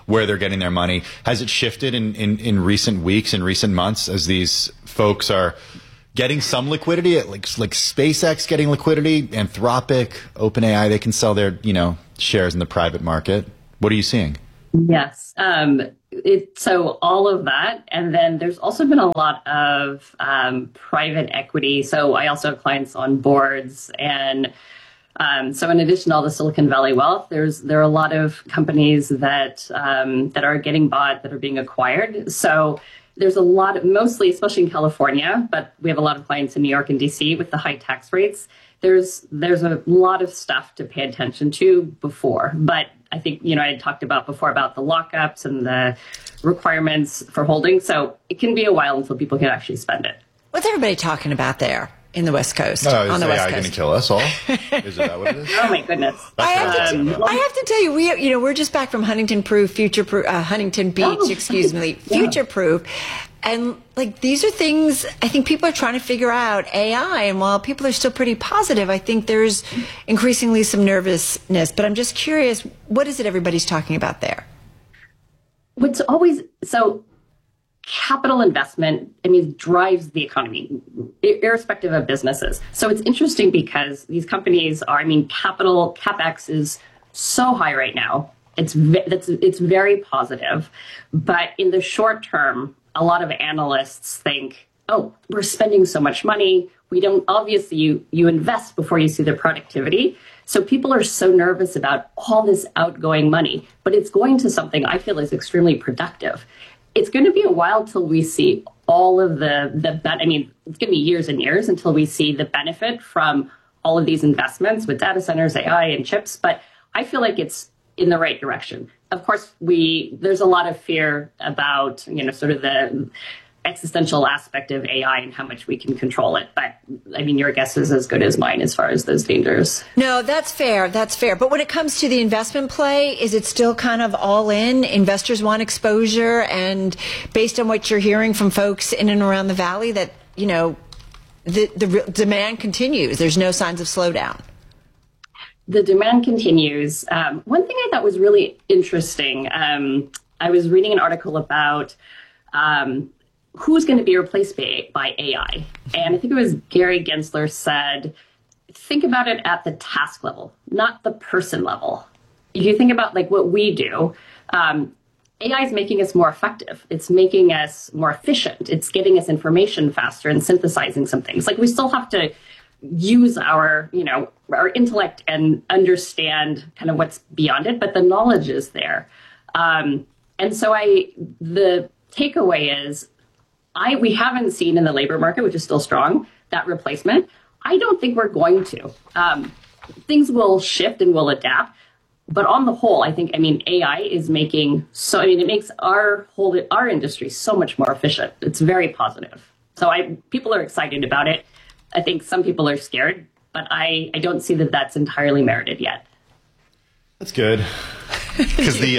where they're getting their money. Has it shifted in recent weeks, in recent months, as these folks are getting some liquidity, like SpaceX getting liquidity, Anthropic, OpenAI, they can sell their, shares in the private market? What are you seeing? Yes. So all of that. And then there's also been a lot of private equity. So I also have clients on boards. And so in addition to all the Silicon Valley wealth, there are a lot of companies that are getting bought, that are being acquired. So there's a lot, mostly, especially in California, but we have a lot of clients in New York and DC with the high tax rates. There's a lot of stuff to pay attention to before. But I think, I had talked about before about the lockups and the requirements for holding. So it can be a while until people can actually spend it. What's everybody talking about there in the West Coast? On the West Coast, going to kill us all? Is that what it is? Oh my goodness! I have to tell you, we're just back from Huntington Beach, Future Proof. And these are things I think people are trying to figure out, AI. And while people are still pretty positive, I think there's increasingly some nervousness. But I'm just curious, what is it everybody's talking about there? Capital investment, drives the economy, irrespective of businesses. So it's interesting because these companies are, CapEx is so high right now. It's very positive. But in the short term, a lot of analysts think, oh, we're spending so much money. We don't, obviously you invest before you see the productivity. So people are so nervous about all this outgoing money, but it's going to something I feel is extremely productive. It's going to be a while till we see all of it's going to be years and years until we see the benefit from all of these investments with data centers, AI, and chips. But I feel like it's in the right direction. Of course, there's a lot of fear about, sort of the existential aspect of AI and how much we can control it. But your guess is as good as mine as far as those dangers. No, that's fair. That's fair. But when it comes to the investment play, is it still kind of all in? Investors want exposure. And based on what you're hearing from folks in and around the Valley, that, the demand continues. There's no signs of slowdown. The demand continues. One thing I thought was really interesting, I was reading an article about who's going to be replaced by AI. And I think it was Gary Gensler said, think about it at the task level, not the person level. If you think about what we do, AI is making us more effective. It's making us more efficient. It's getting us information faster and synthesizing some things. We still have to use our intellect and understand kind of what's beyond it, but the knowledge is there. And so the takeaway is we haven't seen in the labor market, which is still strong, that replacement. I don't think we're going to. Things will shift and will adapt. But on the whole, I think, AI is making it makes our industry so much more efficient. It's very positive. So people are excited about it. I think some people are scared, but I don't see that that's entirely merited yet. That's good. Because the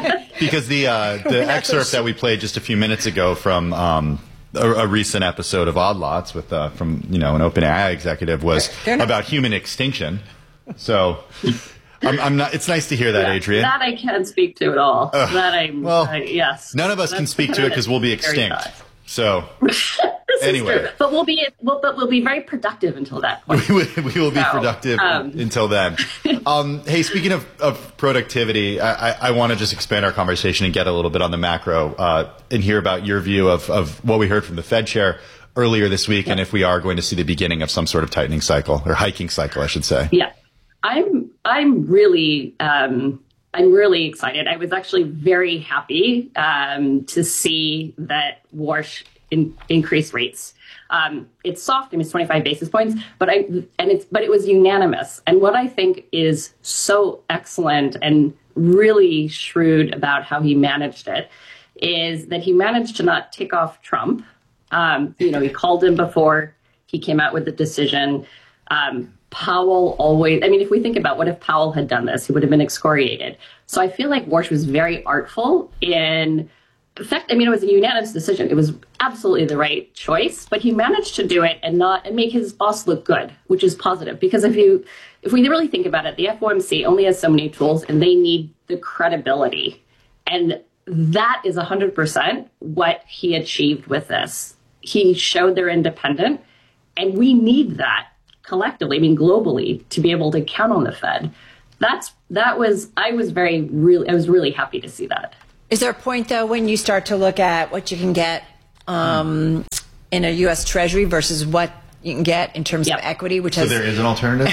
excerpt that we played just a few minutes ago from a recent episode of Odd Lots with from an OpenAI executive was about human extinction. So I'm not. It's nice to hear that, Adrienne. That I can't speak to at all. Yes. None of us can speak to it because we'll be extinct. So. Anyway, but we'll be very productive until that point. we will be productive until then. Hey, speaking of productivity, I want to just expand our conversation and get a little bit on the macro and hear about your view of what we heard from the Fed chair earlier this week, and if we are going to see the beginning of some sort of tightening cycle or hiking cycle, I should say. Yeah, I'm really excited. I was actually very happy to see that Warsh increased rates. It's soft. It's 25 basis points, but it was unanimous. And what I think is so excellent and really shrewd about how he managed it is that he managed to not tick off Trump. He called him before he came out with the decision. Powell always, if we think about what if Powell had done this, he would have been excoriated. So I feel like Warsh was very artful in effect. It was a unanimous decision. It was absolutely the right choice, but he managed to do it and make his boss look good, which is positive. Because if we really think about it, the FOMC only has so many tools and they need the credibility. And that is 100% what he achieved with this. He showed they're independent, and we need that collectively, globally, to be able to count on the Fed. I was really happy to see that. Is there a point, though, when you start to look at what you can get in a U.S. Treasury versus what you can get in terms of equity, which has... So there is an alternative?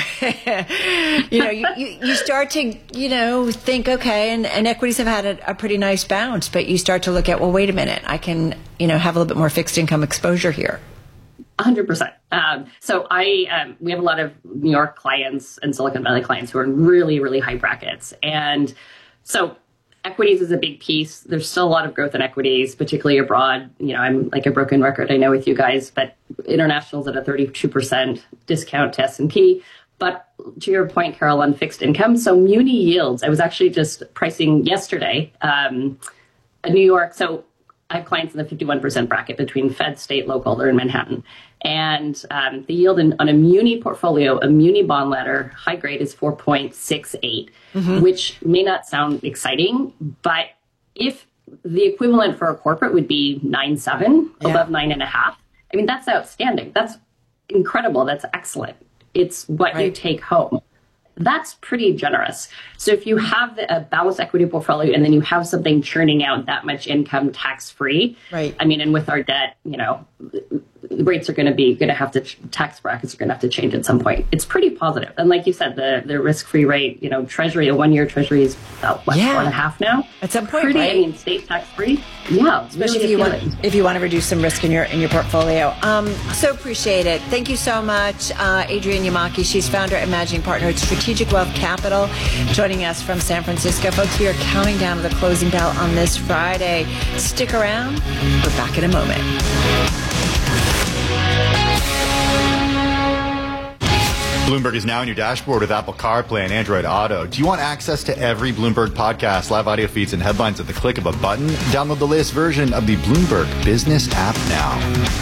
You start to, think, okay, and equities have had a pretty nice bounce, but you start to look at, well, wait a minute, I can, have a little bit more fixed income exposure here. 100%. So we have a lot of New York clients and Silicon Valley clients who are in really, really high brackets. And so equities is a big piece. There's still a lot of growth in equities, particularly abroad. I'm like a broken record, I know, with you guys, but international's at a 32% discount to S&P. But to your point, Carol, on fixed income, so muni yields, I was actually just pricing yesterday a New York. So I have clients in the 51% bracket between Fed, state, local. They're in Manhattan. And the yield on a muni portfolio, a muni bond ladder, high grade is 4.68, which may not sound exciting, but if the equivalent for a corporate would be 9.7, above 9.5, that's outstanding. That's incredible. That's excellent. It's what you take home. That's pretty generous. So if you have a balanced equity portfolio and then you have something churning out that much income tax-free, right? And with our debt, the rates are going to have to, tax brackets are going to have to change at some point. It's pretty positive. And like you said, the risk-free rate, Treasury, a one-year Treasury is about 4.5 now. At some point, pretty, right? State tax-free. Yeah. Especially really if you want to reduce some risk in your portfolio. So appreciate it. Thank you so much, Adrienne Yamaki. She's founder and managing partner at Strategic Wealth Capital, joining us from San Francisco. Folks, we are counting down to the closing bell on this Friday. Stick around. We're back in a moment. Bloomberg is now on your dashboard with Apple CarPlay and Android Auto. Do you want access to every Bloomberg podcast, live audio feeds, and headlines at the click of a button? Download the latest version of the Bloomberg Business app now.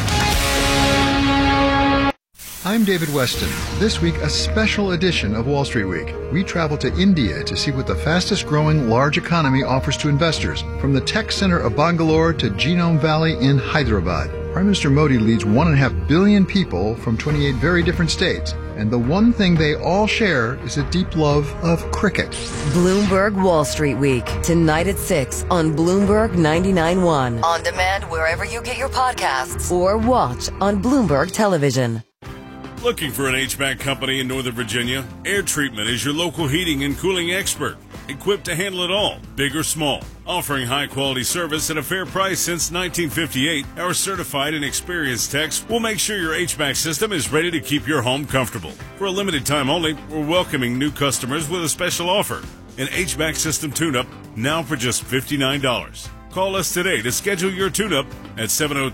I'm David Weston. This week, a special edition of Wall Street Week. We travel to India to see what the fastest growing large economy offers to investors, from the tech center of Bangalore to Genome Valley in Hyderabad. Prime Minister Modi leads 1.5 billion people from 28 very different states. And the one thing they all share is a deep love of cricket. Bloomberg Wall Street Week, tonight at 6 on Bloomberg 99.1. On demand wherever you get your podcasts or watch on Bloomberg Television. Looking for an HVAC company in Northern Virginia? Air Treatment is your local heating and cooling expert. Equipped to handle it all, big or small. Offering high-quality service at a fair price since 1958, our certified and experienced techs will make sure your HVAC system is ready to keep your home comfortable. For a limited time only, we're welcoming new customers with a special offer. An HVAC system tune-up now for just $59. Call us today to schedule your tune-up at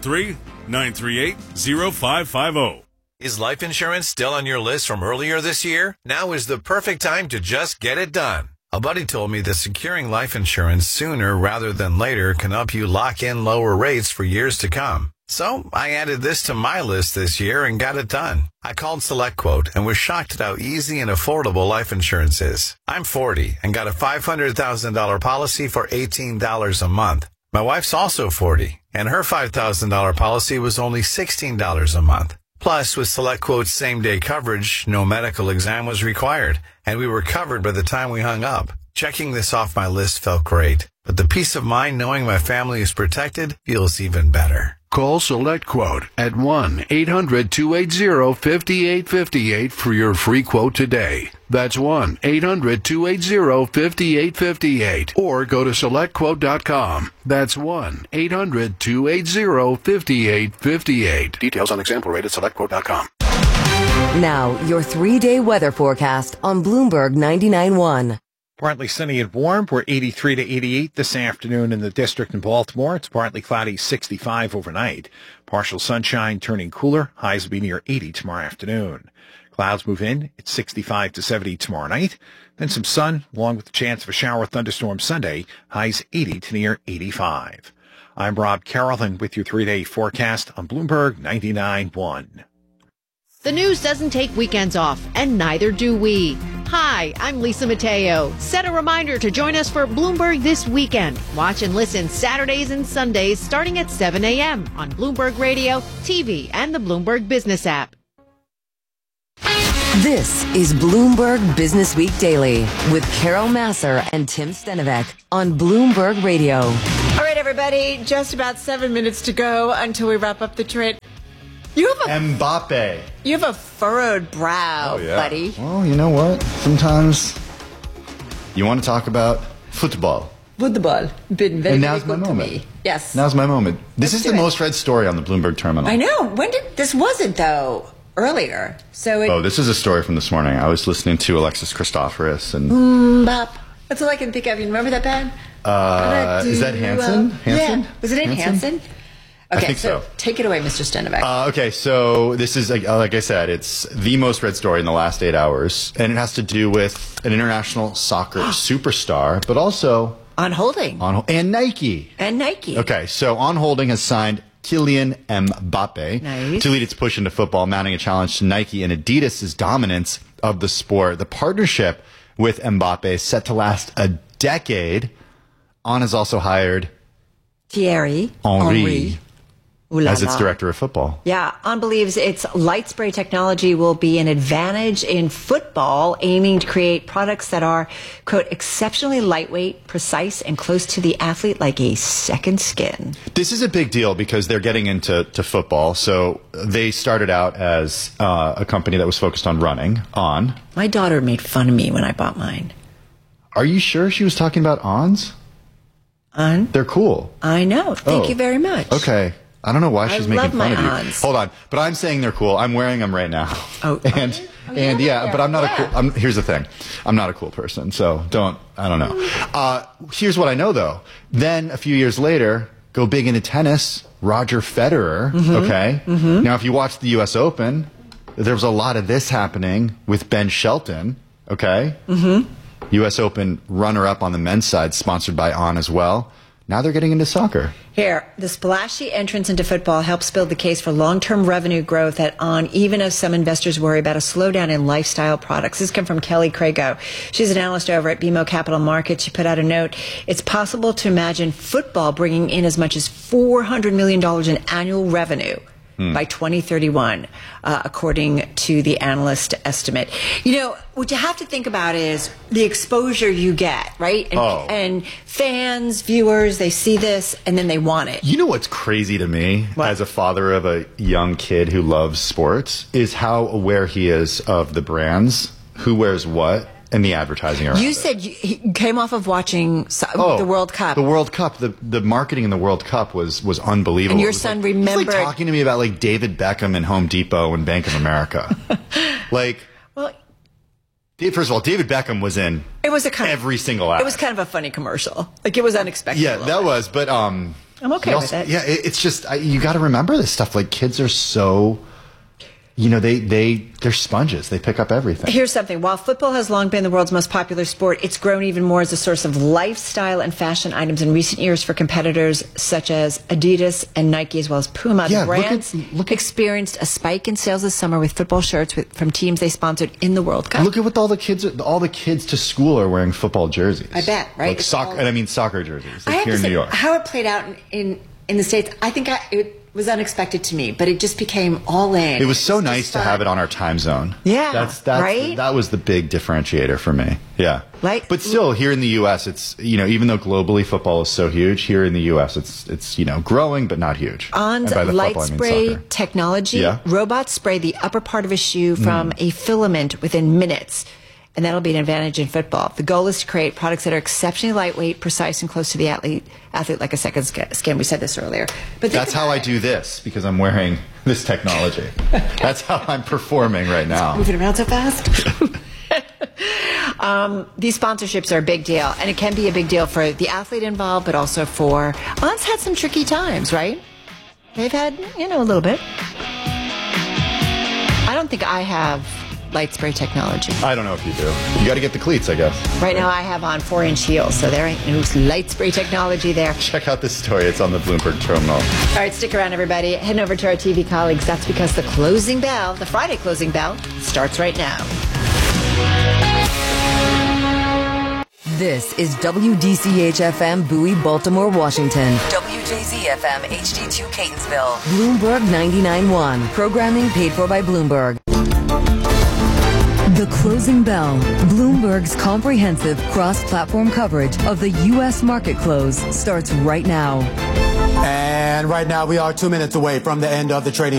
703-938-0550. Is life insurance still on your list from earlier this year? Now is the perfect time to just get it done. A buddy told me that securing life insurance sooner rather than later can help you lock in lower rates for years to come. So I added this to my list this year and got it done. I called SelectQuote and was shocked at how easy and affordable life insurance is. I'm 40 and got a $500,000 policy for $18 a month. My wife's also 40 and her $5,000 policy was only $16 a month. Plus, with SelectQuote's same-day coverage, no medical exam was required, and we were covered by the time we hung up. Checking this off my list felt great, but the peace of mind knowing my family is protected feels even better. Call SelectQuote at 1-800-280-5858 for your free quote today. That's 1-800-280-5858. Or go to SelectQuote.com. That's 1-800-280-5858. Details on example rate at SelectQuote.com. Now, your 3-day weather forecast on Bloomberg 99.1. Partly sunny and warm. We're 83 to 88 this afternoon in the district in Baltimore. It's partly cloudy, 65 overnight. Partial sunshine turning cooler. Highs will be near 80 tomorrow afternoon. Clouds move in. It's 65 to 70 tomorrow night. Then some sun, along with the chance of a shower thunderstorm Sunday. Highs 80 to near 85. I'm Rob Carroll with your 3-day forecast on Bloomberg 99.1. The news doesn't take weekends off, and neither do we. Hi, I'm Lisa Mateo. Set a reminder to join us for Bloomberg This Weekend. Watch and listen Saturdays and Sundays starting at 7 a.m. on Bloomberg Radio, TV, and the Bloomberg Business app. This is Bloomberg Business Week Daily with Carol Masser and Tim Stenovec on Bloomberg Radio. All right, everybody, just about 7 minutes to go until we wrap up the trade. You have Mbappe. You have a furrowed brow, buddy. Well, you know what? Sometimes you want to talk about football. Football. Been very, and now's very my good moment. to me. Yes. Now's my moment. This is the most read story on the Bloomberg terminal. I know. When did this wasn't though? Earlier. So this is a story from this morning. I was listening to Alexis Christoforous and Bop. That's all I can think of. You remember that band? Is that Hanson? Yeah. Was it in Hanson? Okay, I think so. Take it away, Mr. Stenovec. Okay, so this is, like I said, it's the most read story in the last 8 hours, and it has to do with an international soccer superstar, but also On Holding. And Nike. Okay, so On Holding has signed Kylian Mbappe to lead its push into football, mounting a challenge to Nike and Adidas' dominance of the sport. The partnership with Mbappe is set to last a decade. On has also hired Thierry Henry Ooh la as its la. director of football. Yeah, On believes its light spray technology will be an advantage in football, aiming to create products that are, quote, exceptionally lightweight, precise, and close to the athlete like a second skin. This is a big deal because they're getting into football. So they started out as a company that was focused on running, On. My daughter made fun of me when I bought mine. Are you sure she was talking about Ons? On? They're cool. I know. Thank you very much. Okay. I don't know why she's making fun of you. Ons. Hold on, but I'm saying they're cool. I'm wearing them right now. Oh, and yeah, but I'm not a cool. Here's the thing, I'm not a cool person, so I don't know. Here's what I know though. Then a few years later, go big into tennis. Roger Federer. Okay. Now, if you watch the U.S. Open, there was a lot of this happening with Ben Shelton. Okay. U.S. Open runner-up on the men's side, sponsored by On as well. Now they're getting into soccer. Here, the splashy entrance into football helps build the case for long-term revenue growth at On, even as some investors worry about a slowdown in lifestyle products. This comes from Kelly Crago. She's an analyst over at BMO Capital Markets. She put out a note. It's possible to imagine football bringing in as much as $400 million in annual revenue by 2031, according to the analyst estimate. You know, what you have to think about is the exposure you get, right? And fans, viewers, they see this and then they want it. You know what's crazy to me as a father of a young kid who loves sports is how aware he is of the brands, who wears what, and the advertising around You said you came off of watching the World Cup. The World Cup, the marketing in the World Cup was unbelievable. And your son remembered. He was like talking to me about like David Beckham and Home Depot and Bank of America. First of all, David Beckham was in every single ad. It was kind of a funny commercial. Like it was unexpected. Yeah, that was. But I'm okay with it. Yeah, it's just you got to remember this stuff. Like kids are so. You know, they're sponges. They pick up everything. Here's something. While football has long been the world's most popular sport, it's grown even more as a source of lifestyle and fashion items in recent years for competitors such as Adidas and Nike, as well as Puma. Yeah, the brands experienced a spike in sales this summer with football shirts from teams they sponsored in the World Cup. Look at what all the kids to school are wearing football jerseys. I bet, right? Like soccer jerseys. Like here in New York. How it played out in the States, I think it was unexpected to me, but it just became all in. It was so nice to have it on our time zone. Yeah, that's right? That was the big differentiator for me. Yeah, but still, here in the U.S., it's even though globally football is so huge, here in the U.S., it's growing but not huge. On's light spray technology, robots spray the upper part of a shoe from a filament within minutes. And that'll be an advantage in football. The goal is to create products that are exceptionally lightweight, precise, and close to the athlete like a second skin. We said this earlier. But that's how I do this, because I'm wearing this technology. That's how I'm performing right now. Moving around so fast. These sponsorships are a big deal, and it can be a big deal for the athlete involved, but also for On's had some tricky times, right? They've had, a little bit. I don't think I have light spray technology. I don't know if you do. You got to get the cleats, I guess. Right now I have on 4-inch heels, so there ain't no light spray technology there. Check out this story. It's on the Bloomberg terminal. All right, stick around, everybody. Heading over to our TV colleagues. That's because the Friday closing bell, starts right now. This is WDCH-FM Bowie, Baltimore, Washington. WJZ-FM HD2 Catonsville. Bloomberg 99.1. Programming paid for by Bloomberg. The Closing Bell, Bloomberg's comprehensive cross-platform coverage of the U.S. market close starts right now. And right now we are 2 minutes away from the end of the trading